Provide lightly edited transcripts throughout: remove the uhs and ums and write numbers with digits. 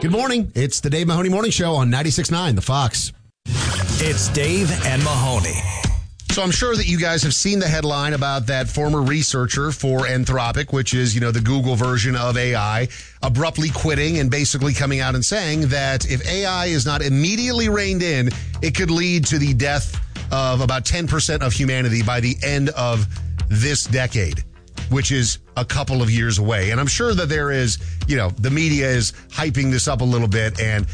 Good morning. It's the Dave Mahoney Morning Show on 96.9 The Fox. It's Dave and Mahoney. So I'm sure that you guys have seen the headline about that former researcher for Anthropic, which is, the Google version of AI, abruptly quitting and basically coming out and saying that if AI is not immediately reined in, it could lead to the death of about 10% of humanity by the end of this decade, which is a couple of years away. And I'm sure that there is, the media is hyping this up a little bit and,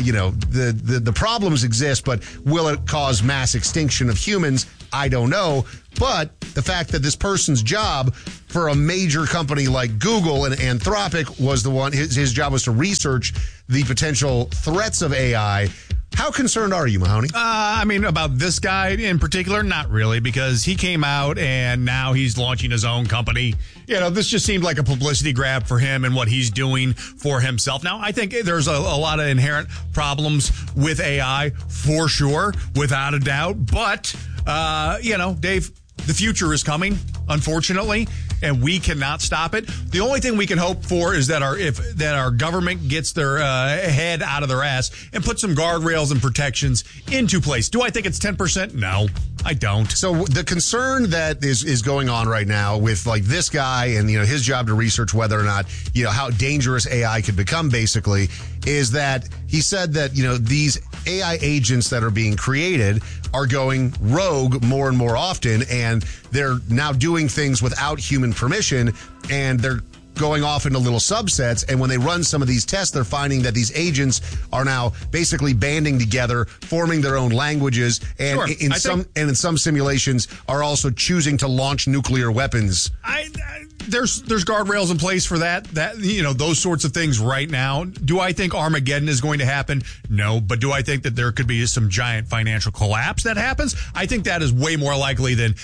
the problems exist, but will it cause mass extinction of humans? I don't know. But the fact that this person's job for a major company like Google and Anthropic was the one, his job was to research the potential threats of AI. How concerned are you, Mahoney? About this guy in particular, not really, because he came out and now he's launching his own company. This just seemed like a publicity grab for him and what he's doing for himself. Now, I think there's a lot of inherent problems with AI, for sure, without a doubt. But, Dave, the future is coming, unfortunately, and we cannot stop it. The only thing we can hope for is that our government gets their head out of their ass and put some guardrails and protections into place. Do I think it's 10%? No, I don't. So the concern that is going on right now with like this guy and his job to research whether or not how dangerous AI could become, basically, is that he said that these AI agents that are being created are going rogue more and more often, and they're now doing things without human permission, and they're going off into little subsets. And when they run some of these tests, they're finding that these agents are now basically banding together, forming their own languages, and sure. in some simulations are also choosing to launch nuclear weapons. There's guardrails in place for that those sorts of things right now. Do I think Armageddon is going to happen? No. But do I think that there could be some giant financial collapse that happens? I think that is way more likely than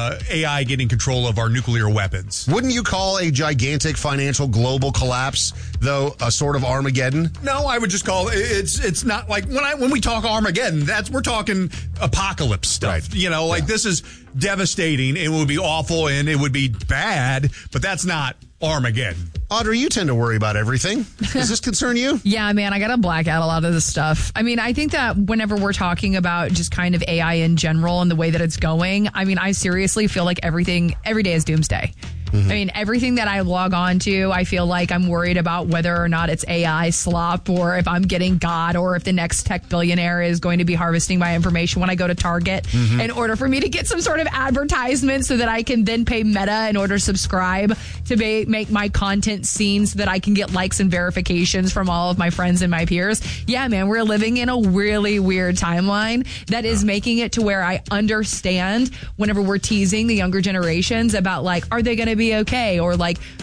AI getting control of our nuclear weapons. Wouldn't you call a gigantic financial global collapse, though, a sort of Armageddon? No, I would just call it's not like when we talk Armageddon, we're talking apocalypse stuff. Right. This is devastating. It would be awful and it would be bad, but that's not Armageddon. Audrey, you tend to worry about everything. Does this concern you? Yeah, man, I got to black out a lot of this stuff. I think that whenever we're talking about just kind of AI in general and the way that it's going, I seriously feel like every day is doomsday. Mm-hmm. Everything that I log on to, I feel like I'm worried about whether or not it's AI slop or if I'm getting God or if the next tech billionaire is going to be harvesting my information when I go to Target in order for me to get some sort of advertisement so that I can then pay Meta in order to subscribe to make my content seen so that I can get likes and verifications from all of my friends and my peers. Yeah, man, we're living in a really weird timeline that is making it to where I understand whenever we're teasing the younger generations about are they going to be okay, or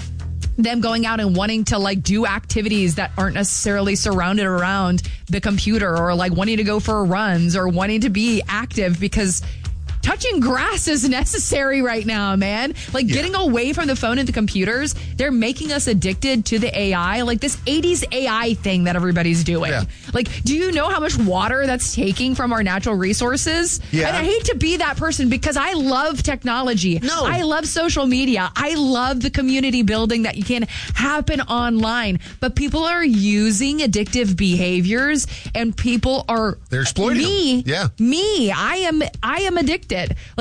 them going out and wanting to do activities that aren't necessarily surrounded around the computer, or wanting to go for runs or wanting to be active because touching grass is necessary right now, man. Getting away from the phone and the computers, they're making us addicted to the AI, this 80s AI thing that everybody's doing. Yeah. Do you know how much water that's taking from our natural resources? Yeah. And I hate to be that person because I love technology. No. I love social media. I love the community building that you can happen online. But people are using addictive behaviors and people are... They're exploiting them. Yeah. I am addicted.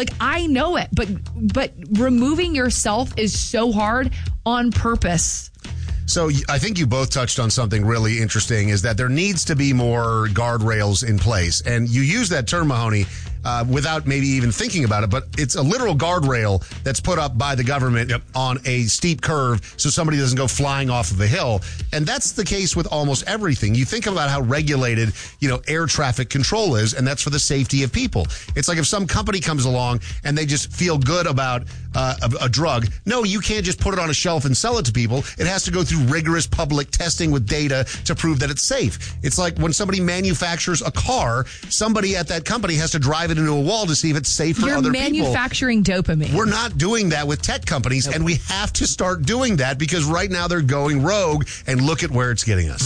I know it, but removing yourself is so hard on purpose. So I think you both touched on something really interesting, is that there needs to be more guardrails in place. And you use that term, Mahoney, without maybe even thinking about it, but it's a literal guardrail that's put up by the government on a steep curve so somebody doesn't go flying off of a hill. And that's the case with almost everything. You think about how regulated, air traffic control is, and that's for the safety of people. It's like if some company comes along and they just feel good about a drug. No, you can't just put it on a shelf and sell it to people. It has to go through rigorous public testing with data to prove that it's safe. It's like when somebody manufactures a car, somebody at that company has to drive it into a wall to see if it's safe for other people. You're manufacturing dopamine. We're not doing that with tech companies, and we have to start doing that because right now they're going rogue, and look at where it's getting us.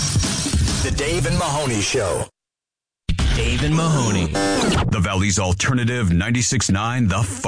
The Dave and Mahoney Show. Dave and Mahoney. The Valley's alternative 96.9 The Fox.